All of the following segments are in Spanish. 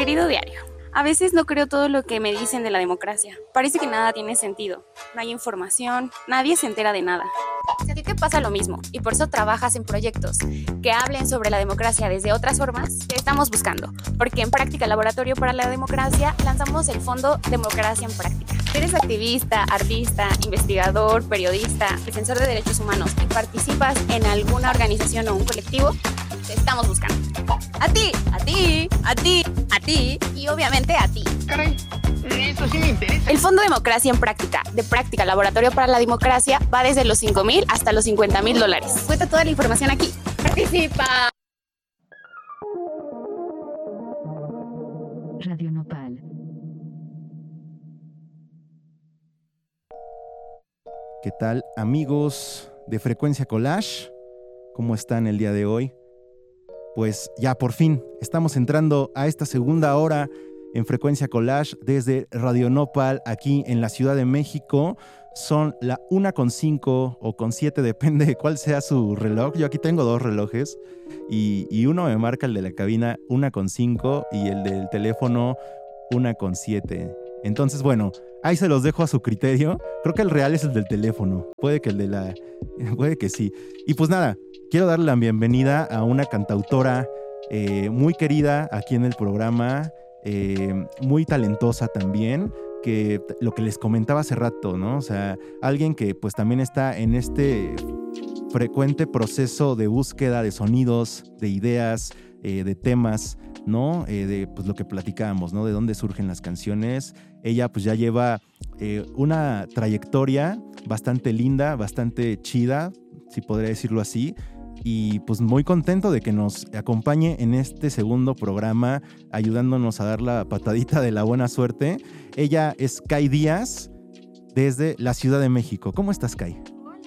Querido diario, a veces no creo todo lo que me dicen de la democracia. Parece que nada tiene sentido. No hay información, nadie se entera de nada. Si a ti te pasa lo mismo y por eso trabajas en proyectos que hablen sobre la democracia desde otras formas, te estamos buscando, porque en Práctica Laboratorio para la Democracia lanzamos el Fondo Democracia en Práctica. Si eres activista, artista, investigador, periodista, defensor de derechos humanos y participas en alguna organización o un colectivo, te estamos buscando. A ti, a ti, a ti, a ti y obviamente a ti. Caray, eso sí me interesa. El Fondo Democracia en Práctica, de Práctica Laboratorio para la Democracia, va desde los $5,000 hasta los $50,000. Cuenta toda la información aquí. ¡Participa! Radio Nopal. ¿Qué tal, amigos de Frecuencia Collage? ¿Cómo están el día de hoy? Pues ya por fin estamos entrando a esta segunda hora en Frecuencia Collage desde Radio Nopal aquí en la Ciudad de México. Son la 1:05 o con 7, depende de cuál sea su reloj. Yo aquí tengo 2 relojes y uno me marca el de la cabina 1:05 y el del teléfono 1:07. Entonces, bueno, ahí se los dejo a su criterio. Creo que el real es el del teléfono. Puede que sí. Y pues nada, quiero darle la bienvenida a una cantautora muy querida aquí en el programa, muy talentosa también, que lo que les comentaba hace rato, ¿no? O sea, alguien que pues también está en este frecuente proceso de búsqueda de sonidos, de ideas, de temas, ¿no? De pues lo que platicábamos, ¿no? De dónde surgen las canciones. Ella pues ya lleva una trayectoria bastante linda, bastante chida, si podría decirlo así. Y pues muy contento de que nos acompañe en este segundo programa, ayudándonos a dar la patadita de la buena suerte. Ella es Kai Díaz, desde la Ciudad de México. ¿Cómo estás, Kai?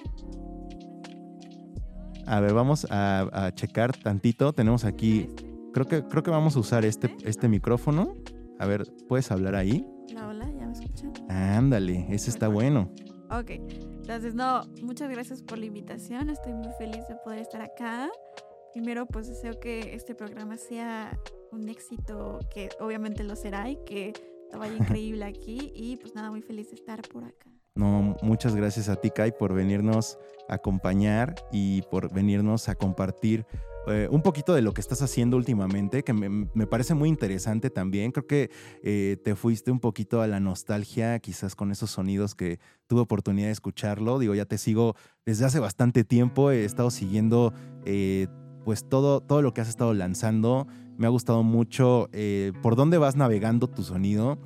A ver, vamos a checar tantito. Tenemos aquí, creo que vamos a usar este micrófono. A ver, ¿puedes hablar ahí? Hola, ¿ya me escuchan? Ándale, ese está bueno. Ok, entonces muchas gracias por la invitación, estoy muy feliz de poder estar acá. Primero pues deseo que este programa sea un éxito, que obviamente lo será, y que te vaya increíble aquí, y pues nada, muy feliz de estar por acá. No, muchas gracias a ti, Kai, por venirnos a acompañar y por venirnos a compartir un poquito de lo que estás haciendo últimamente, que me parece muy interesante también. Creo que te fuiste un poquito a la nostalgia, quizás con esos sonidos que tuve oportunidad de escucharlo. Digo, ya te sigo desde hace bastante tiempo, he estado siguiendo pues todo lo que has estado lanzando. Me ha gustado mucho por dónde vas navegando tu sonido.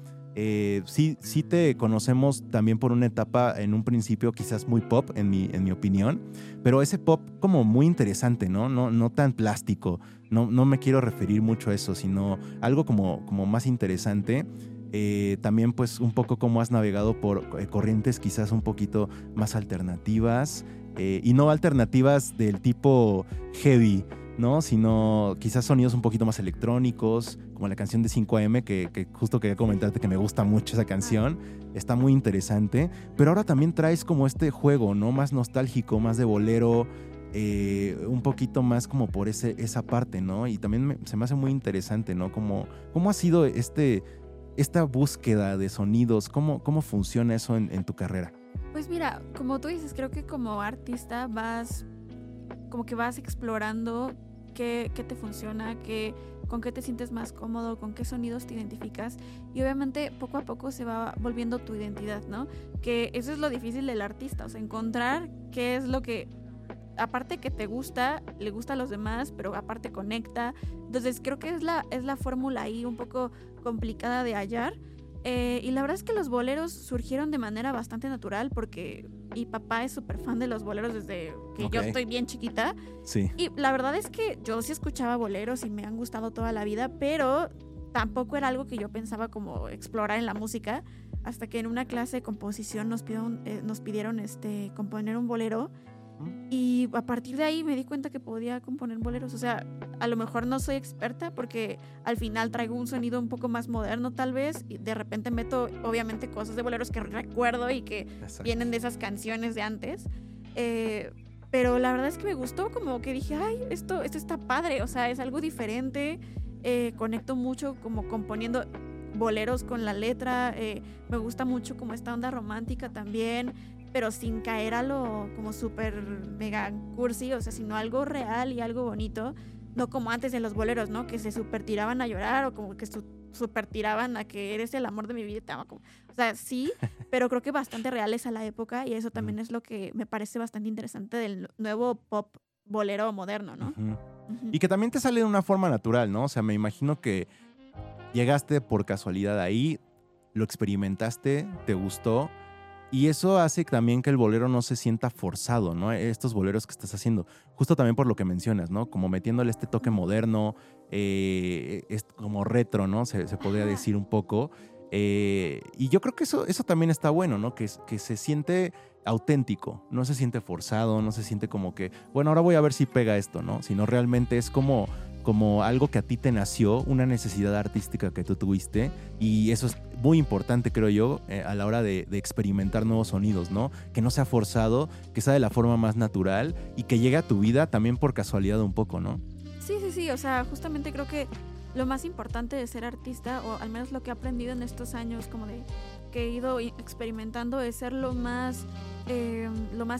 Sí te conocemos también por una etapa en un principio quizás muy pop en mi opinión, pero ese pop como muy interesante, no tan plástico. No me quiero referir mucho a eso, sino algo como más interesante. También pues un poco cómo has navegado por corrientes quizás un poquito más alternativas, y no alternativas del tipo heavy, ¿no? Sino quizás sonidos un poquito más electrónicos, como la canción de 5AM, que justo quería comentarte que me gusta mucho esa canción. Está muy interesante, pero ahora también traes como este juego, ¿no? Más nostálgico, más de bolero, un poquito más como por esa parte, ¿no? Y también se me hace muy interesante, ¿no? ¿Cómo ha sido esta búsqueda de sonidos? ¿Cómo funciona eso en tu carrera? Pues mira, como tú dices, creo que como artista vas explorando qué te funciona, con qué te sientes más cómodo, con qué sonidos te identificas, y obviamente poco a poco se va volviendo tu identidad, ¿no? Que eso es lo difícil del artista, o sea, encontrar qué es lo que, aparte que te gusta, le gusta a los demás, pero aparte conecta. Entonces creo que es la fórmula ahí un poco complicada de hallar. Y la verdad es que los boleros surgieron de manera bastante natural, porque mi papá es súper fan de los boleros desde que yo estoy bien chiquita. Sí. Y la verdad es que yo sí escuchaba boleros y me han gustado toda la vida, pero tampoco era algo que yo pensaba como explorar en la música, hasta que en una clase de composición nos pidieron componer un bolero. Y a partir de ahí me di cuenta que podía componer boleros. O sea, a lo mejor no soy experta porque al final traigo un sonido un poco más moderno tal vez, y de repente meto obviamente cosas de boleros que recuerdo y que vienen de esas canciones de antes. Pero la verdad es que me gustó, como que dije, ay, esto está padre, o sea, es algo diferente. conecto mucho como componiendo boleros con la letra, me gusta mucho como esta onda romántica también, pero sin caer a lo como súper mega cursi, o sea, sino algo real y algo bonito, no como antes en los boleros, ¿no? Que se súper tiraban a llorar o como que súper tiraban a que eres el amor de mi vida, te amo, como, o sea, sí, pero creo que bastante reales a la época y eso también es lo que me parece bastante interesante del nuevo pop bolero moderno, ¿no? Uh-huh. Y que también te sale de una forma natural, ¿no? O sea, me imagino que llegaste por casualidad ahí, lo experimentaste, te gustó, y eso hace también que el bolero no se sienta forzado, ¿no? Estos boleros que estás haciendo, justo también por lo que mencionas, ¿no? Como metiéndole este toque moderno, es como retro, ¿no? Se podría decir un poco. Y yo creo que eso también está bueno, ¿no? Que se siente auténtico, no se siente forzado, no se siente como que, bueno, ahora voy a ver si pega esto, ¿no? Sino realmente es como algo que a ti te nació, una necesidad artística que tú tuviste, y eso es muy importante, creo yo, a la hora de experimentar nuevos sonidos, ¿no? Que no sea forzado, que sea de la forma más natural y que llegue a tu vida también por casualidad un poco, ¿no? Sí, o sea, justamente creo que lo más importante de ser artista, o al menos lo que he aprendido en estos años como de que he ido experimentando, es ser lo más